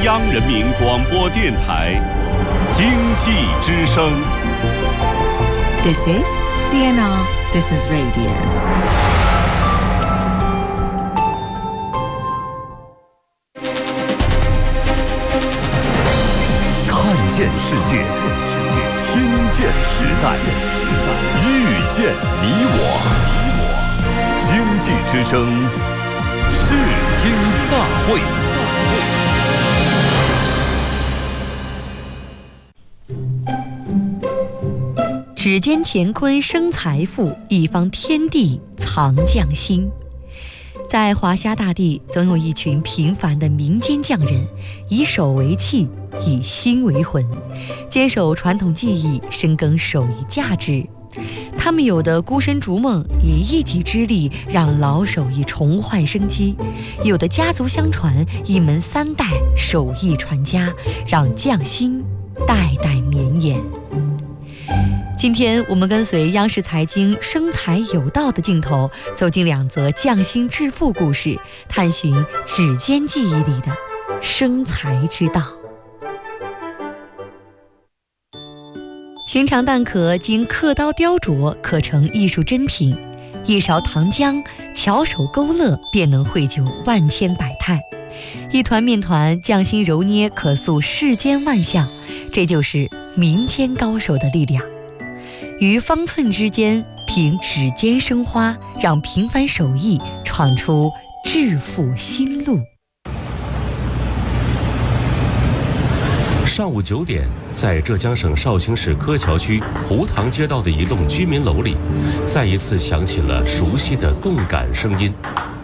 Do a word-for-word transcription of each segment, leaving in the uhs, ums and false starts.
央人民广播电台经济之声。 This is C N R Business Radio。 看见世界，听见时代，遇见你我。经济之声，视听大会。 指尖乾坤生财富，一方天地藏匠心。在华夏大地，总有一群平凡的民间匠人，以手为器，以心为魂，坚守传统技艺，深耕手艺价值。他们有的孤身逐梦，以一己之力让老手艺重焕生机；有的家族相传，一门三代手艺传家，让匠心代代绵延。今天我们跟随央视财经生财有道的镜头，走进两则匠心致富故事，探寻指尖技艺里的生财之道。寻常蛋壳经刻刀雕琢，刻成艺术珍品。一勺糖浆，巧手勾勒，便能绘就万千百态。一团面团，匠心揉捏，可塑世间万象。这就是民间高手的力量。于方寸之间，凭指尖生花，让平凡手艺闯出致富新路。 上午九点，在浙江省绍兴市柯桥区湖塘街道的一栋居民楼里，再一次响起了熟悉的动感声音。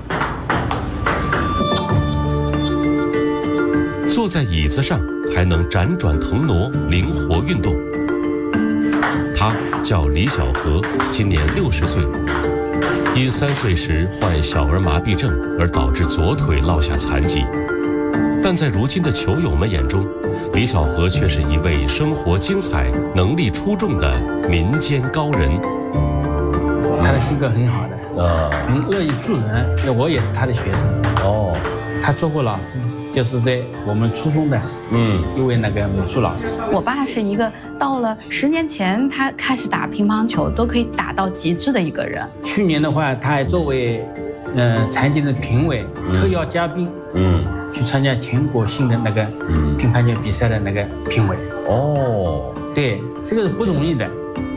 坐在椅子上还能辗转腾挪，灵活运动。他叫李小河，今年六十岁，因三岁时患小儿麻痹症而导致左腿落下残疾。但在如今的球友们眼中，李小河却是一位生活精彩、能力出众的民间高人。 他的性格很好的，呃，很乐意助人。因为我也是他的学生。哦，他做过老师，就是在我们初中的，嗯，一位那个美术老师。 我爸是一个到了十年前他开始打乒乓球都可以打到极致的一个人。 去年的话，他还作为，呃，残疾的评委、嗯、特邀嘉宾，嗯。去参加全国性的那个乒乓球比赛的那个评委。哦，对，这个是不容易的。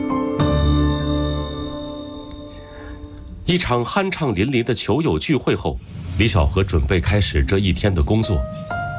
一场酣畅淋漓的球友聚会后，李小河准备开始这一天的工作。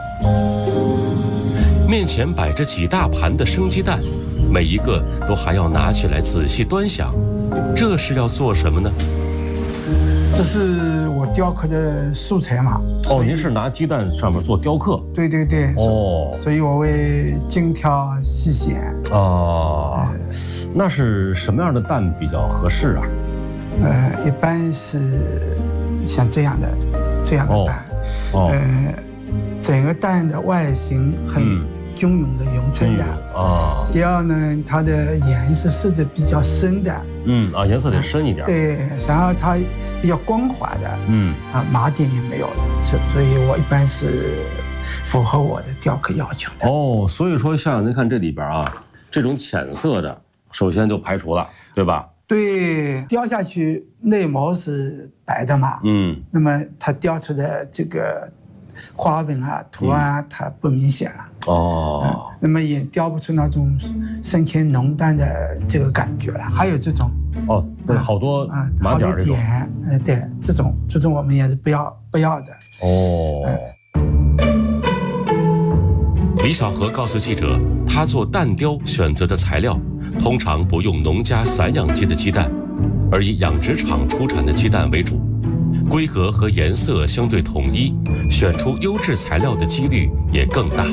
面前摆着几大盘的生鸡蛋，每一个都还要拿起来仔细端详。这是要做什么呢？ 这是我雕刻的素材嘛。 哦，您是拿鸡蛋上面做雕刻？ 对对对。哦，所以我会精挑细选。哦，呃、 那是什么样的蛋比较合适啊？ 呃，一般是像这样的，这样的蛋。哦。呃，整个蛋的外形很均匀的匀称的。啊、嗯。第二呢，它的颜色色泽比较深的。 嗯啊，颜色得深一点。 对，然后它比较光滑的，嗯啊，麻点也没有的，所所以我一般是符合我的雕刻要求的。 哦，所以说像您看这里边啊，这种浅色的，首先就排除了，对吧？ 对，雕下去内膜是白的嘛，嗯，那么它雕出的这个花纹啊、图案啊，它不明显了。哦、嗯，那么也雕不出那种深浅浓淡的这个感觉了。还有这种哦，对，啊、好多啊，麻点这种， 呃，对，这种这种我们也是不要不要的。哦。 嗯、李小河告诉记者，他做蛋雕选择的材料通常不用农家散养鸡的鸡蛋，而以养殖场出产的鸡蛋为主。规格和颜色相对统一，选出优质材料的几率也更大。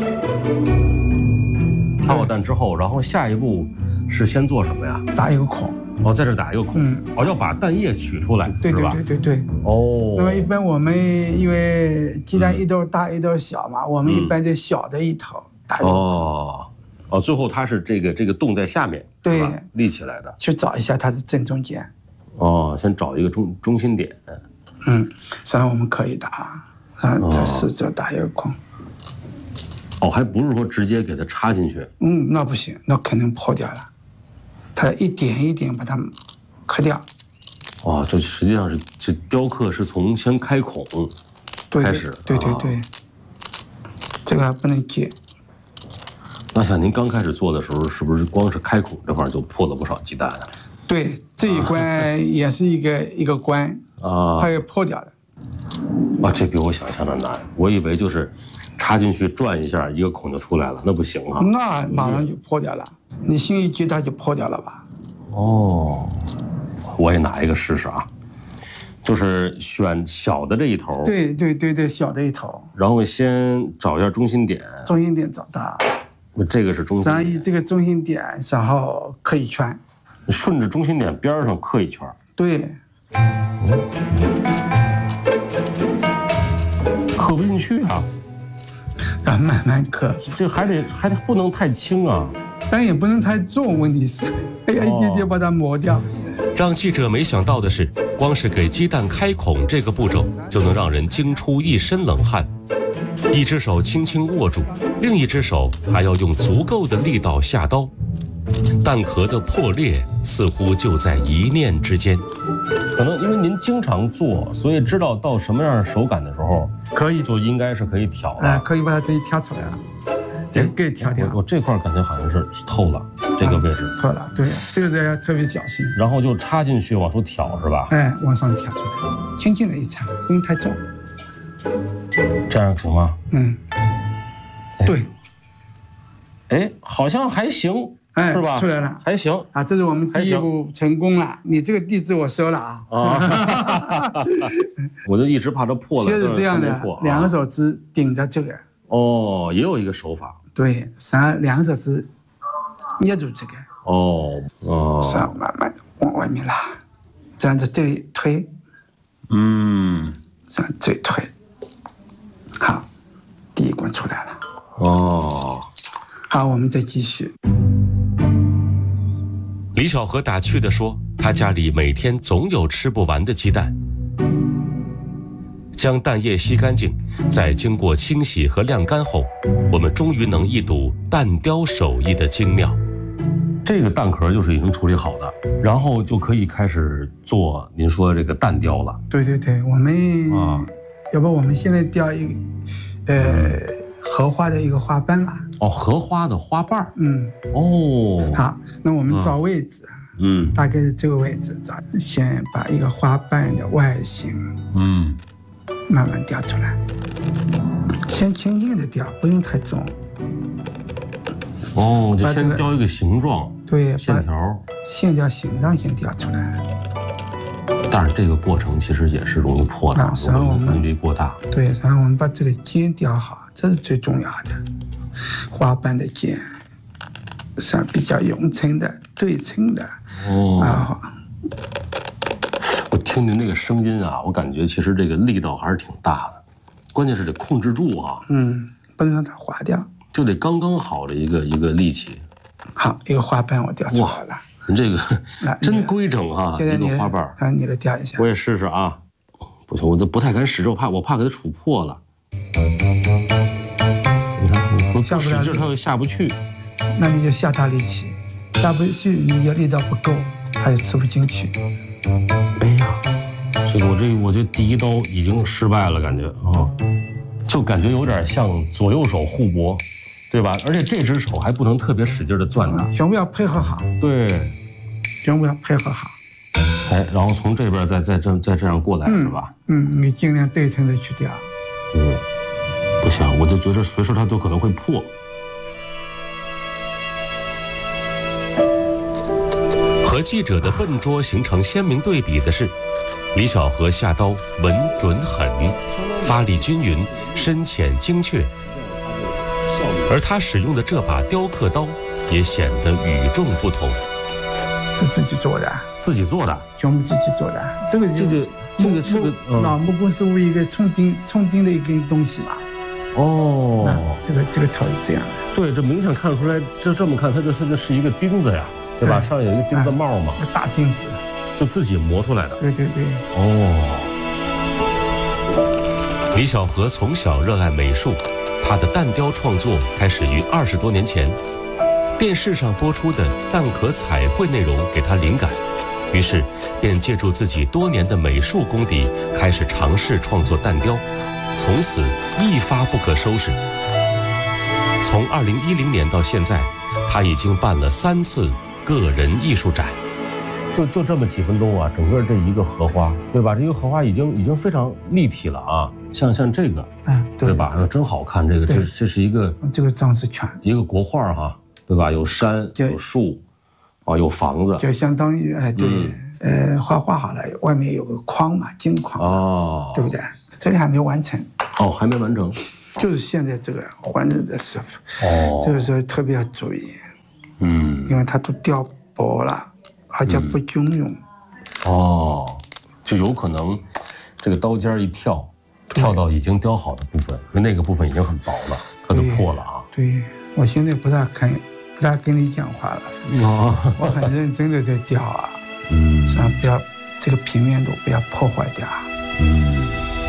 挑好蛋之后，然后下一步是先做什么呀？ 打一个孔。 哦，在这打一个孔。嗯。哦，要把蛋液取出来， 对对对对对。哦。那么一般我们因为鸡蛋一头大一头小嘛，我们一般在小的一头打一个孔。 哦。哦，最后它是这个这个洞在下面， 对， 立起来的。 去找一下它的正中间。 哦，先找一个中中心点。 嗯，然后我们可以打，嗯，在四周打一个孔。 哦，还不是说直接给它插进去？ 嗯，那不行，那肯定破掉了。它一点一点把它刻掉。 哦，这实际上是这雕刻是从先开孔开始。 对对 对, 对、啊，这个还不能接。 那像您刚开始做的时候，是不是光是开孔这块就破了不少鸡蛋啊？ 对，这一关也是一个、啊、一个关啊，它也破掉了。 啊，这比我想象的难。我以为就是插进去转一下，一个孔就出来了，那不行啊。 那马上就破掉了，你心一急它就破掉了吧？ 哦，我也拿一个试试啊，就是选小的这一头。 对对对对，小的一头。 然后先找一下中心点。 中心点找到。 那这个是中心点。 然后以这个中心点，然后刻一圈。 顺着中心点边上刻一圈。 对。 刻不进去啊。 啊，慢慢刻。 这还得还得不能太轻啊。 但也不能太重，问题是，哎呀，一点点把它磨掉。 让记者没想到的是，光是给鸡蛋开孔这个步骤，就能让人惊出一身冷汗。一只手轻轻握住，另一只手还要用足够的力道下刀。蛋壳的破裂似乎就在一念之间。可能因为您经常做，所以知道到什么样手感的时候， 可以就应该是可以挑了。 哎，可以把它自己挑出来了。对，给挑挑。 我这块感觉好像是透了，这个位置透了。对，这个要特别小心。 然后就插进去往出挑，是吧？ 哎，往上挑出来，轻轻的一插，不用太重。 这样行吗？ 嗯。对。 哎，好像还行。 哎， 是吧？ 出来了， 还行啊！这是我们第一步成功了。你这个地址我收了啊！ 啊，我就一直怕它破了。 就是这样的，两个手指顶着这个。 哦，也有一个手法。 对，然后两个手指捏住这个。 哦哦。 是啊，慢慢往外面拉，这样子这里推。 嗯。 这样这里推。好，第一关出来了。 哦。 好，我们再继续。 李小河打趣地说：“他家里每天总有吃不完的鸡蛋。”将蛋液吸干净，再经过清洗和晾干后，我们终于能一睹蛋雕手艺的精妙。 这个蛋壳就是已经处理好的，然后就可以开始做您说这个蛋雕了。 对对对，我们啊，要不我们现在雕一个，呃，荷花的一个花瓣嘛。 哦，荷花的花瓣。 嗯。 哦。 好，那我们找位置。 嗯。 大概是这个位置找，先把一个花瓣的外形， 嗯， 慢慢雕出来。先轻轻的雕，不用太重。 哦，就先雕一个形状。 对， 线条。 线条形状先雕出来。 但是这个过程其实也是容易破的， 然后我们力过大。 对，然后我们把这个尖雕好，这是最重要的。花瓣的尖，是比较匀称的、对称的。 哦。 啊， 我听您这个声音啊，我感觉其实这个力道还是挺大的，关键是得控制住啊。 嗯，不能让它滑掉， 就得刚刚好的一个一个力气。 好，一个花瓣我雕出来了。 您这个真规整啊！ 现在你一个花瓣， 让你来雕一下。 我也试试啊。不行，我都不太敢使劲，我怕我怕给它杵破了。你看，我不使劲，它又下不去。 那你就下大力气，下不去，你力道不够，它也吃不进去。 哎呀，这个我这我这第一刀已经失败了，感觉啊，就感觉有点像左右手互搏。对吧？而且这只手还不能特别使劲的攥它， 全部要配合好。 对， 全部要配合好。 哎，然后从这边再再这再这样过来，是吧？ 嗯，你尽量对称的去雕。 嗯，不行，我就觉得随时它都可能会破。 和记者的笨拙形成鲜明对比的是，李小河下刀稳准狠，发力均匀，深浅精确。而他使用的这把雕刻刀也显得与众不同。 是自己做的， 自己做的， 全部自己做的。这个这个这个是个老木工师傅一个冲钉冲钉的一根东西嘛。 哦， 这个这个头是这样的。 对，这明显看出来，这这么看，它就它就是一个钉子呀，对吧？上有一个钉子帽嘛， 大钉子， 就自己磨出来的。 对对对。 哦。 李小河从小热爱美术。 他的蛋雕创作开始于二十多年前，电视上播出的蛋壳彩绘内容给他灵感，于是便借助自己多年的美术功底，开始尝试创作蛋雕，从此一发不可收拾。从二零一零年到现在，他已经办了三次个人艺术展。 就就这么几分钟啊，整个这一个荷花，对吧？这个荷花已经已经非常立体了啊，像像这个， 嗯，对, 对吧？真好看，这个这这是一个这个装饰圈， 一个国画哈，对吧？有山有树，啊，有房子， 就相当于哎对，嗯、呃，画画好了，外面有个框嘛，金框哦，对不对？这里还没完成， 哦，还没完成， 就是现在这个还原的时候，哦，这个时候特别要注意，嗯，因为它都雕薄了。而且不均匀、嗯， 哦，就有可能这个刀尖一跳，跳到已经雕好的部分，因为那个部分已经很薄了，它就破了啊。 对，我现在不大看，不大跟你讲话了，哦，我很认真的在雕啊，嗯，想不要这个平面度不要破坏掉。嗯，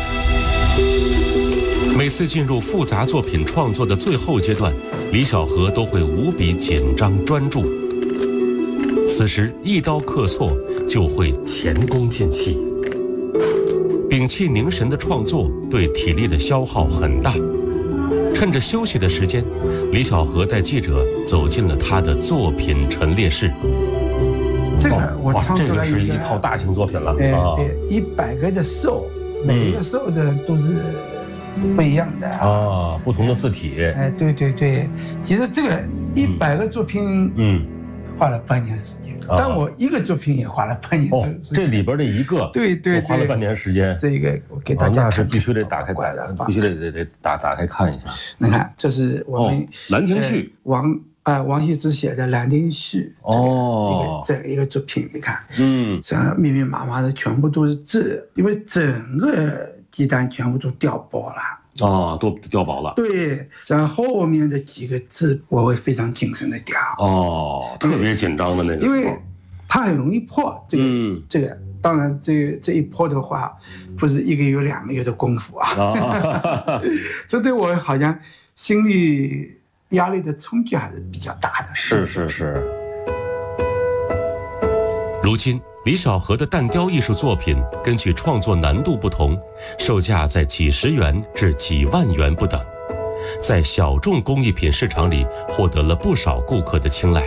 每次进入复杂作品创作的最后阶段，李小河都会无比紧张专注。此时一刀刻错，就会前功尽弃。屏气凝神的创作对体力的消耗很大。趁着休息的时间，李小河带记者走进了他的作品陈列室。 这个我唱出来这个是一套大型作品了。 哎，对，一百个的兽，每一个兽的都是不一样的啊，不同的字体。 哎，对对对，其实这个一百个作品，嗯。花了半年时间，但我一个作品也花了半年。 哦，这里边的一个， 对对， 花了半年时间。 这一个我给大家看， 那是必须得打开，必须得得得打打开看一下。 你看，这是我们 《兰亭序》 王啊王羲之写的《兰亭序》哦，一个这一个作品，你看，嗯，这样密密麻麻的全部都是字，因为整个鸡蛋全部都雕薄了。 啊，都雕薄了。 对，然后后面的几个字我会非常谨慎的雕。 哦，特别紧张的那个。 因为它很容易破。这个、嗯、这个，当然这个这一破的话，不是一个月两个月的功夫啊。啊这对我好像心理压力的冲击还是比较大的。 是是是。 如今。李小河的蛋雕艺术作品，根据创作难度不同，售价在几十元至几万元不等，在小众工艺品市场里获得了不少顾客的青睐。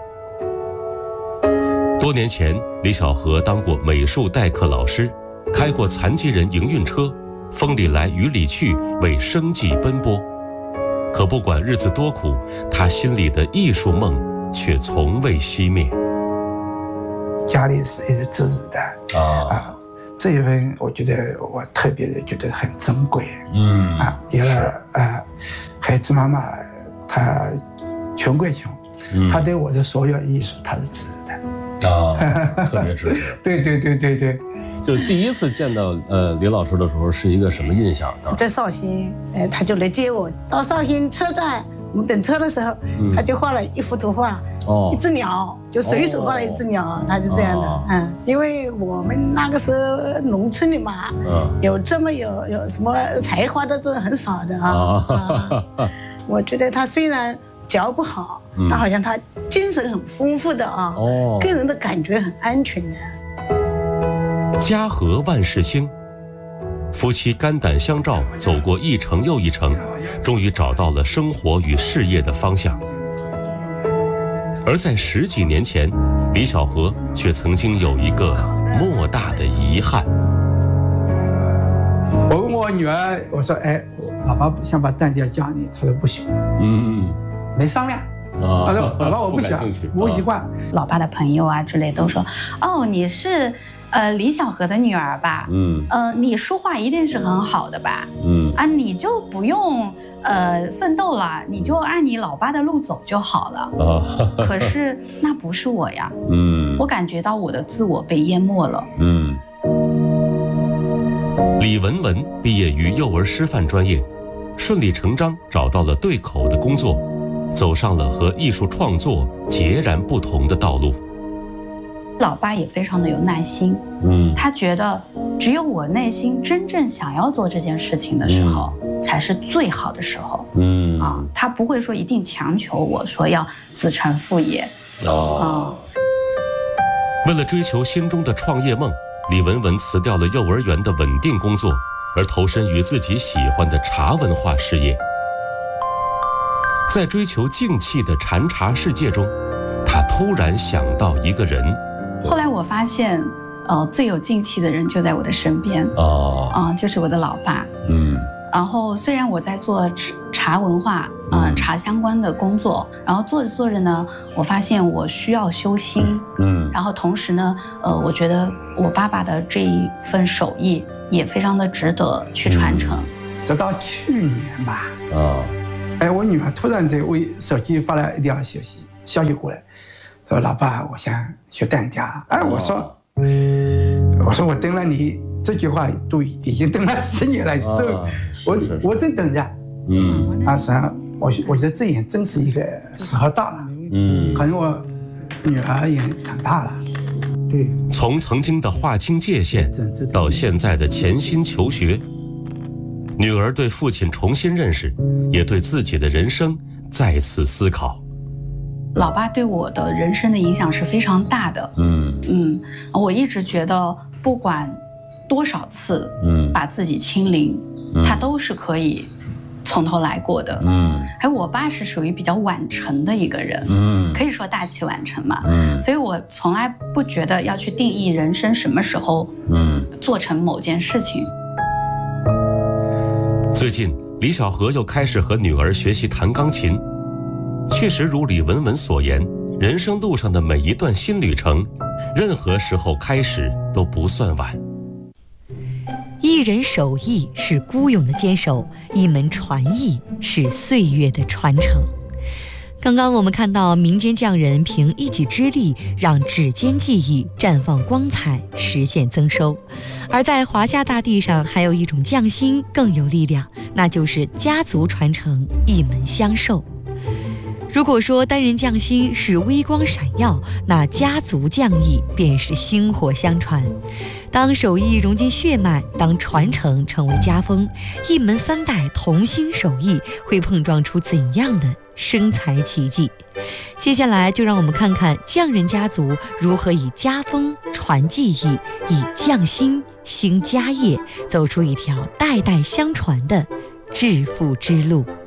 多年前，李小河当过美术代课老师，开过残疾人营运车，风里来雨里去，为生计奔波。可不管日子多苦，他心里的艺术梦却从未熄灭。 家里是一直支持的啊，啊，这一份我觉得我特别的觉得很珍贵，嗯啊，因为啊，孩子妈妈她穷归穷，嗯、她对我的所有艺术她是支持的啊，特别支持。 对对对对对， 就是第一次见到呃李老师的时候是一个什么印象呢？ 在绍兴，呃，他就来接我到绍兴车站。我们等车的时候，嗯、他就画了一幅图画，哦，一只鸟，就随手画了一只鸟，哦、他就这样的，哦、嗯，因为我们那个时候农村里嘛，嗯、有这么有有什么才华的这很少的啊，哦啊，我觉得他虽然脚不好，嗯、但好像他精神很丰富的啊，哦，给人的感觉很安全的。 家和万事兴。夫妻肝胆相照，走过一程又一程，终于找到了生活与事业的方向。而在十几年前，李小河却曾经有一个莫大的遗憾。 我问我女儿，我说：“哎，爸爸想把蛋雕教你。”她说：“不行。”嗯，没商量。啊，她说：“爸爸，我不想，我不习惯。” 老爸的朋友啊之类都说：“哦，你是。”呃，李小河的女儿吧，嗯，呃，你书画一定是很好的吧，嗯，啊，你就不用呃奋斗了，你就按你老爸的路走就好了。啊，可是那不是我呀，嗯，我感觉到我的自我被淹没了。嗯， 李文文毕业于幼儿师范专业，顺理成章找到了对口的工作，走上了和艺术创作截然不同的道路。 老爸也非常的有耐心，嗯，他觉得只有我内心真正想要做这件事情的时候，嗯、才是最好的时候，嗯啊，他不会说一定强求我说要子承父业，哦， 啊。为了追求心中的创业梦，李文文辞掉了幼儿园的稳定工作，而投身于自己喜欢的茶文化事业。在追求静气的禅茶世界中，他突然想到一个人。 后来我发现，呃，最有静气的人就在我的身边哦，啊、呃，就是我的老爸。嗯。然后虽然我在做茶文化，呃，嗯、茶相关的工作，然后做着做着呢，我发现我需要修心。嗯。然后同时呢，呃，我觉得我爸爸的这一份手艺也非常的值得去传承。 嗯、直到去年吧。啊、哦。哎，我女儿突然在微手机发了一条消息，消息过来。说老爸，我想学单家。哎，我说，哦、我说我等了你这句话都已经等了十年了，哦、这我是是我真等着。嗯，啊，实际上我我觉得这也真是一个时候到了。嗯，可能我女儿也长大了。对， 从曾经的划清界限，到现在的潜心求学，女儿对父亲重新认识，也对自己的人生再次思考。 老爸对我的人生的影响是非常大的，嗯嗯，我一直觉得不管多少次，嗯，把自己清零，嗯、他都是可以从头来过的，嗯。还有我爸是属于比较晚成的一个人，嗯，可以说大器晚成嘛，嗯。所以我从来不觉得要去定义人生什么时候，嗯，做成某件事情。 最近，李小河又开始和女儿学习弹钢琴。确实如李文文所言，人生路上的每一段新旅程，任何时候开始都不算晚。 一人手艺是孤勇的坚守，一门传艺是岁月的传承。刚刚我们看到民间匠人凭一己之力，让指尖技艺绽放光彩，实现增收。而在华夏大地上，还有一种匠心更有力量，那就是家族传承，一门相授。如果说单人匠心是微光闪耀，那家族匠艺便是薪火相传。当手艺融进血脉，当传承成为家风，一门三代同心手艺会碰撞出怎样的生财奇迹？接下来就让我们看看匠人家族如何以家风传技艺，以匠心兴家业，走出一条代代相传的致富之路。